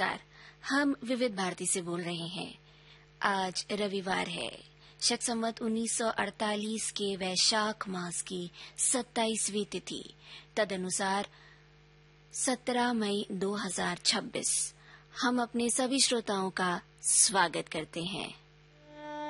नमस्कार। हम विविध भारती से बोल रहे हैं। आज रविवार है। शक संवत 1948 के वैशाख मास की 27वीं तिथि, तदनुसार 17 मई 2026। हम अपने सभी श्रोताओं का स्वागत करते हैं।